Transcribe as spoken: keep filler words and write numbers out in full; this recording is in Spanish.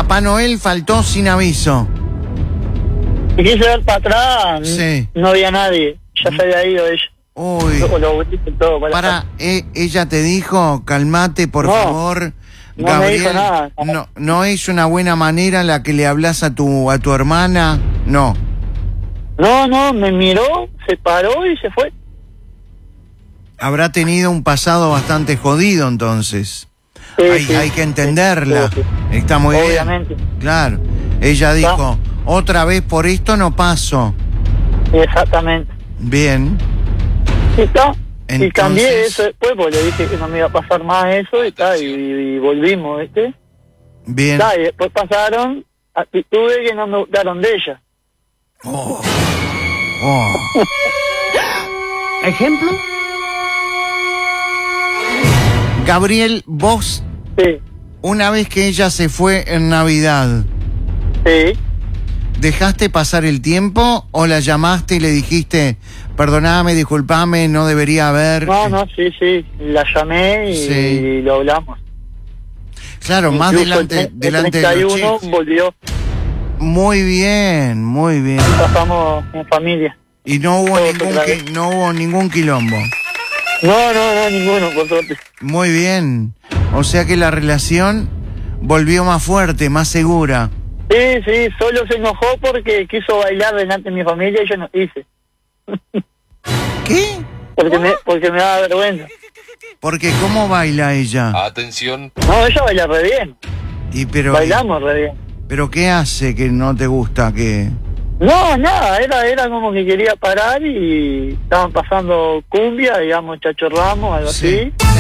Papá Noel faltó sin aviso. Y quise ver para atrás, Sí. no había nadie, ya se había ido ella. Uy. Todo, lo botitos, todo, para Para, eh, ella te dijo, calmate por No, favor. no Gabriel, me dijo nada. No, no es una buena manera la que le hablas a tu a tu hermana, no. No, no, me miró, se paró y se fue. Habrá tenido un pasado bastante jodido entonces. Sí, hay, sí, hay que sí, entenderla. sí, sí. Está muy bien. Obviamente. Claro. Ella dijo, otra vez por esto no paso. Exactamente. Bien. Y está. Entonces... Y cambié eso después, porque le dije que no me iba a pasar más eso, y está, y, y volvimos, ¿viste? Bien. Está, y después pasaron actitudes que no me gustaron de ella. Oh. Oh. ¿Ejemplo? Gabriel, vos, Sí, una vez que ella se fue en Navidad, sí. ¿dejaste pasar el tiempo o la llamaste y le dijiste, perdoname, disculpame, no debería haber? No, no, sí, sí. La llamé y, Sí. y lo hablamos. Claro, más Incluso delante, el, el delante de los treinta y uno chicos. volvió, Muy bien, muy bien. pasamos en familia. Y no hubo Todo ningún otra qui- vez. no hubo ningún quilombo. No, no, no, ninguno, por suerte. Muy bien. O sea que la relación volvió más fuerte, más segura. Sí, sí, solo se enojó porque quiso bailar delante de mi familia y yo no hice. ¿Qué? Porque me, porque me daba vergüenza. Porque ¿cómo baila ella? Atención. No, ella baila re bien. Y pero Bailamos re bien. pero ¿qué hace que no te gusta que No, nada, era era como que quería parar y estaban pasando cumbia, digamos, Chacho Ramos, algo Sí. así.